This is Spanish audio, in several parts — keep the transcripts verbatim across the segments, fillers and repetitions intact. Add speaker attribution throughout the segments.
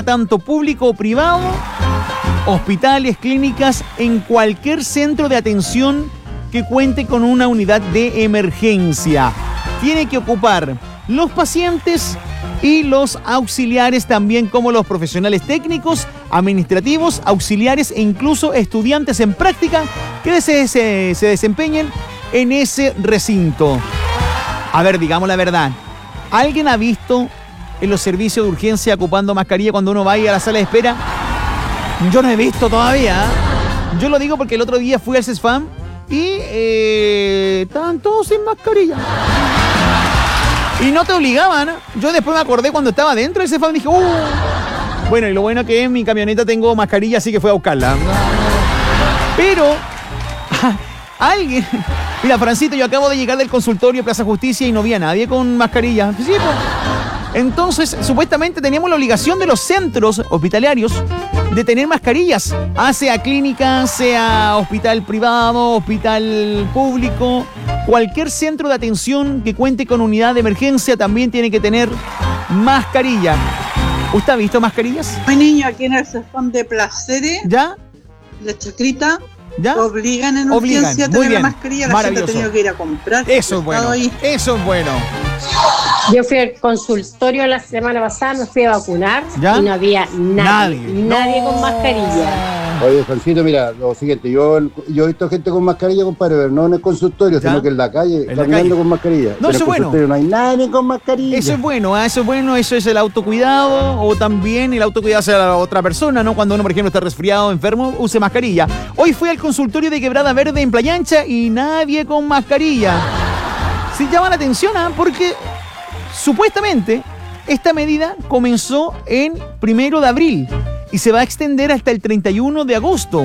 Speaker 1: tanto público o privado, hospitales, clínicas, en cualquier centro de atención que cuente con una unidad de emergencia. Tiene que ocupar los pacientes y los auxiliares, también como los profesionales técnicos, administrativos, auxiliares e incluso estudiantes en práctica que se, se, se desempeñen en ese recinto. A ver, digamos la verdad. ¿Alguien ha visto en los servicios de urgencia ocupando mascarilla cuando uno va a ir a la sala de espera? Yo no he visto todavía. Yo lo digo porque el otro día fui al CESFAM y eh, estaban todos sin mascarilla. Y no te obligaban. Yo después me acordé cuando estaba dentro del CESFAM y dije, uh. Bueno, y lo bueno que en mi camioneta tengo mascarilla, así que fui a buscarla. Pero alguien... Mira, Francito, yo acabo de llegar del consultorio Plaza Justicia y no vi a nadie con mascarilla. Sí, pues. Entonces, supuestamente teníamos la obligación de los centros hospitalarios de tener mascarillas, ah, sea clínica, sea hospital privado, hospital público, cualquier centro de atención que cuente con unidad de emergencia también tiene que tener mascarilla. ¿Usted ha visto mascarillas?
Speaker 2: Mi niño, aquí en el CESFAM de Placeres,
Speaker 1: ¿ya?
Speaker 2: La Chacrita,
Speaker 1: ¿ya?
Speaker 2: Obligan en
Speaker 1: Obligan.
Speaker 2: urgencia a tener la mascarilla, la gente ha tenido que ir a comprar.
Speaker 1: Eso es bueno, ahí. Eso es bueno.
Speaker 3: Yo fui al consultorio la semana pasada, me fui a vacunar. ¿Ya? Y no había nadie, nadie, nadie no. con mascarilla.
Speaker 4: Oye, Francito, mira, lo siguiente, yo, yo he visto gente con mascarilla, compadre, pero no en el consultorio, ¿ya? Sino que en la calle, ¿En caminando la calle? con mascarilla.
Speaker 1: No, eso es bueno.
Speaker 4: No hay nadie con mascarilla.
Speaker 1: Eso es bueno, ¿eh? Eso es bueno, eso es el autocuidado, o también el autocuidado hacia la otra persona, ¿no? Cuando uno, por ejemplo, está resfriado, enfermo, use mascarilla. Hoy fui al consultorio de Quebrada Verde en Playa Ancha y nadie con mascarilla. Sí llama la atención, ¿eh? Porque supuestamente esta medida comenzó en primero de abril y se va a extender hasta el treinta y uno de agosto.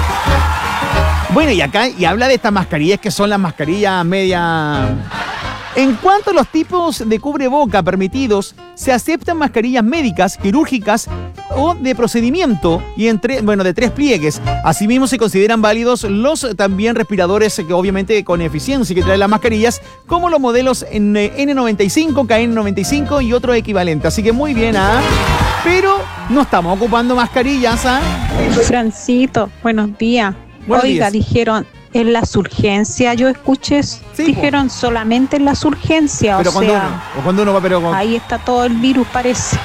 Speaker 1: Bueno, y acá y habla de estas mascarillas que son las mascarillas media... En cuanto a los tipos de cubreboca permitidos, se aceptan mascarillas médicas, quirúrgicas o de procedimiento y entre, bueno, de tres pliegues. Asimismo, se consideran válidos los también respiradores que obviamente con eficiencia que traen las mascarillas, como los modelos N noventa y cinco, K N noventa y cinco y otro equivalente. Así que muy bien, ¿ah? Pero no estamos ocupando mascarillas, ¿ah?
Speaker 5: Francito, buenos días.
Speaker 1: Buenos
Speaker 5: Oiga,
Speaker 1: días.
Speaker 5: Dijeron en las urgencias, yo escuché, sí, dijeron po. solamente en las urgencias,
Speaker 1: pero
Speaker 5: o
Speaker 1: cuando
Speaker 5: sea,
Speaker 1: uno, o cuando uno va, pero con...
Speaker 5: ahí está todo el virus, parece.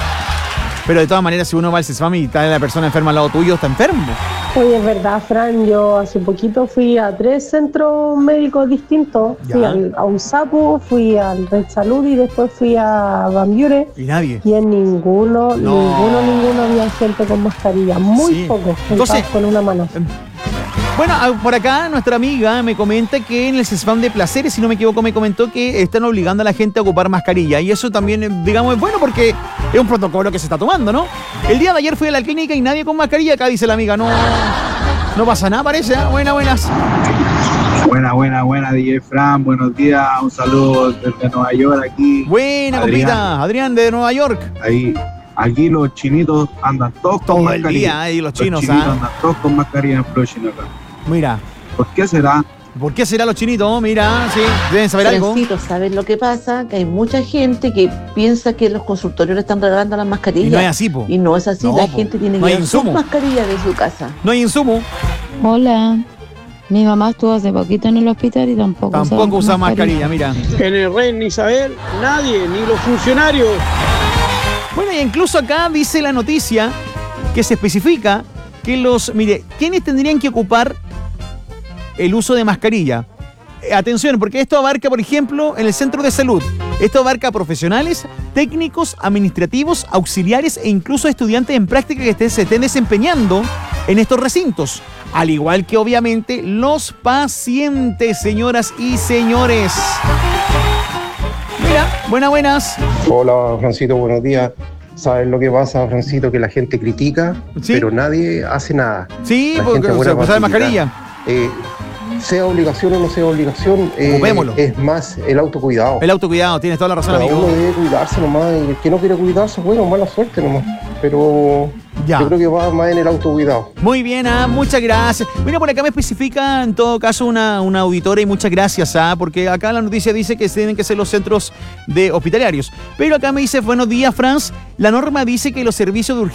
Speaker 1: Pero de todas maneras, si uno va al CESFAM y está la persona enferma al lado tuyo, está enfermo.
Speaker 6: Oye, es verdad, Fran, yo hace poquito fui a tres centros médicos distintos. Ya. Fui al, a USAPU, fui al Red Salud y después fui a Bambiure.
Speaker 1: Y nadie.
Speaker 6: Y en ninguno,
Speaker 1: no.
Speaker 6: ninguno, ninguno había gente con mascarilla. Muy sí. pocos,
Speaker 1: Entonces,
Speaker 6: con una mano.
Speaker 1: Bueno, por acá nuestra amiga me comenta que en el CESFAM de Placeres, si no me equivoco, me comentó que están obligando a la gente a ocupar mascarilla. Y eso también, digamos, es bueno porque es un protocolo que se está tomando, ¿no? El día de ayer fui a la clínica y nadie con mascarilla. Acá dice la amiga, no, no pasa nada, parece. ¿eh? Buenas, buenas.
Speaker 7: Buena, buena, buena, D J Fran. Buenos días. Un saludo desde Nueva York aquí.
Speaker 1: Buena, Adrián. compita. Adrián de Nueva York.
Speaker 7: Ahí. Aquí los chinitos andan todos
Speaker 1: Todo
Speaker 7: con
Speaker 1: el
Speaker 7: mascarilla.
Speaker 1: Día, ahí los chinos,
Speaker 7: los chinitos
Speaker 1: ¿ah?
Speaker 7: andan todos con mascarilla en Flow Chino acá.
Speaker 1: Mira.
Speaker 7: ¿Por qué será?
Speaker 1: ¿Por qué será los chinitos? Mira, sí, deben saber
Speaker 8: Francito,
Speaker 1: algo.
Speaker 8: ¿sabes lo que pasa? Que hay mucha gente que piensa que los consultorios le están regalando las mascarillas.
Speaker 1: Y no es así, po.
Speaker 8: Y no es así,
Speaker 1: no,
Speaker 8: la
Speaker 1: po.
Speaker 8: gente tiene
Speaker 1: no
Speaker 8: que llevar sus mascarillas de su casa.
Speaker 1: No hay insumo.
Speaker 9: Hola. Mi mamá estuvo hace poquito en el hospital y tampoco
Speaker 1: Tampoco usa mascarilla, mascarilla, mira.
Speaker 10: En el Reino Isabel, nadie, ni los funcionarios.
Speaker 1: Bueno, y incluso acá dice la noticia que se especifica que los... Mire, ¿quiénes tendrían que ocupar el uso de mascarilla? Eh, atención, porque esto abarca, por ejemplo, en el centro de salud. Esto abarca a profesionales, técnicos, administrativos, auxiliares e incluso estudiantes en práctica que estén, se estén desempeñando en estos recintos. Al igual que, obviamente, los pacientes, señoras y señores. Mira, buenas, buenas.
Speaker 11: Hola, Francito, buenos días. ¿Sabes lo que pasa, Francito? Que la gente critica, ¿sí? Pero nadie hace nada.
Speaker 1: Sí,
Speaker 11: la
Speaker 1: porque se usa de mascarilla.
Speaker 11: Eh, sea obligación o no sea obligación, eh, es más el autocuidado.
Speaker 1: El autocuidado, tienes toda la razón,
Speaker 11: Cada
Speaker 1: amigo.
Speaker 11: uno debe cuidarse nomás, y el que no quiere cuidarse, bueno, mala suerte nomás. Pero ya. Yo creo que va más en el autocuidado.
Speaker 1: Muy bien, ah, muchas gracias. Mira, por acá me especifica en todo caso una, una auditora y muchas gracias, ah, porque acá la noticia dice que tienen que ser los centros de hospitalarios. Pero acá me dice, buenos días, Franz, la norma dice que los servicios de urgencia